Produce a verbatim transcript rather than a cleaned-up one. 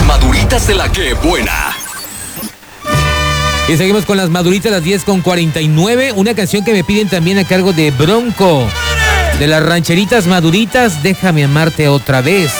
maduritas de la que buena. Y seguimos con las maduritas, las diez con cuarenta y nueve. Una canción que me piden también a cargo de Bronco. De las rancheritas maduritas, Déjame amarte otra vez.